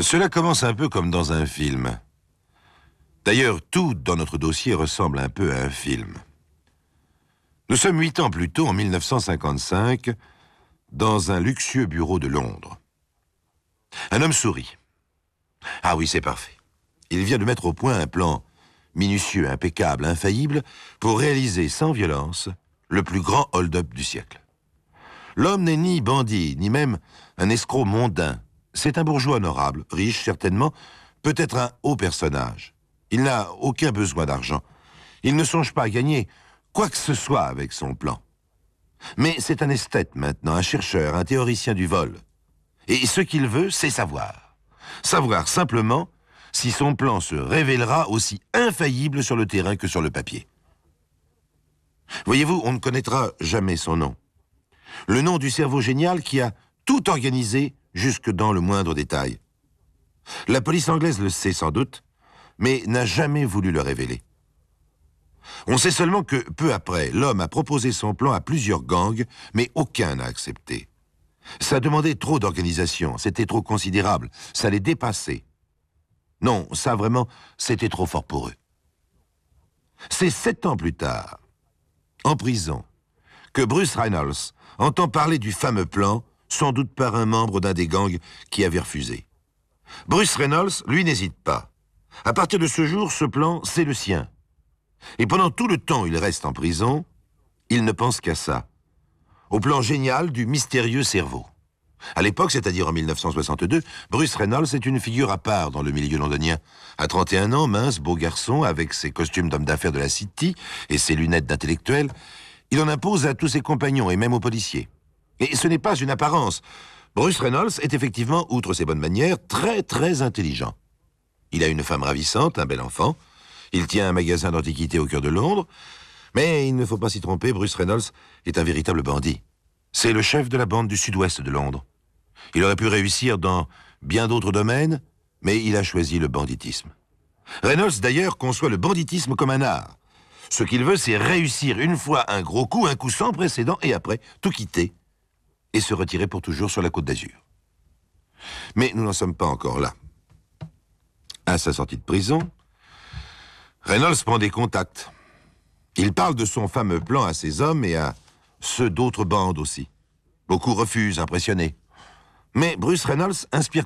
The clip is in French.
Cela commence un peu comme dans un film. D'ailleurs, tout dans notre dossier ressemble un peu à un film. Nous sommes 8 ans plus tôt, en 1955, dans un luxueux bureau de Londres. Un homme sourit. Ah oui, c'est parfait. Il vient de mettre au point un plan minutieux, impeccable, infaillible, pour réaliser sans violence le plus grand hold-up du siècle. L'homme n'est ni bandit, ni même un escroc mondain. C'est un bourgeois honorable, riche certainement, peut-être un haut personnage. Il n'a aucun besoin d'argent. Il ne songe pas à gagner quoi que ce soit avec son plan. Mais c'est un esthète maintenant, un chercheur, un théoricien du vol. Et ce qu'il veut, c'est savoir. Savoir simplement si son plan se révélera aussi infaillible sur le terrain que sur le papier. Voyez-vous, on ne connaîtra jamais son nom. Le nom du cerveau génial qui a tout organisé jusque dans le moindre détail. La police anglaise le sait sans doute, mais n'a jamais voulu le révéler. On sait seulement que, peu après, l'homme a proposé son plan à plusieurs gangs, mais aucun n'a accepté. Ça demandait trop d'organisation, c'était trop considérable, ça les dépassait. Non, ça vraiment, c'était trop fort pour eux. C'est 7 ans plus tard, en prison, que Bruce Reynolds entend parler du fameux plan, sans doute par un membre d'un des gangs qui avait refusé. Bruce Reynolds, lui, n'hésite pas. À partir de ce jour, ce plan, c'est le sien. Et pendant tout le temps où il reste en prison, il ne pense qu'à ça. Au plan génial du mystérieux cerveau. À l'époque, c'est-à-dire en 1962, Bruce Reynolds est une figure à part dans le milieu londonien. À 31 ans, mince, beau garçon, avec ses costumes d'homme d'affaires de la City et ses lunettes d'intellectuel, il en impose à tous ses compagnons et même aux policiers. Et ce n'est pas une apparence. Bruce Reynolds est effectivement, outre ses bonnes manières, très très intelligent. Il a une femme ravissante, un bel enfant. Il tient un magasin d'antiquités au cœur de Londres. Mais il ne faut pas s'y tromper, Bruce Reynolds est un véritable bandit. C'est le chef de la bande du sud-ouest de Londres. Il aurait pu réussir dans bien d'autres domaines, mais il a choisi le banditisme. Reynolds, d'ailleurs, conçoit le banditisme comme un art. Ce qu'il veut, c'est réussir une fois un gros coup, un coup sans précédent, et après, tout quitter et se retirer pour toujours sur la Côte d'Azur. Mais nous n'en sommes pas encore là. À sa sortie de prison, Reynolds prend des contacts. Il parle de son fameux plan à ses hommes et à ceux d'autres bandes aussi. Beaucoup refusent, impressionnés. Mais Bruce Reynolds inspire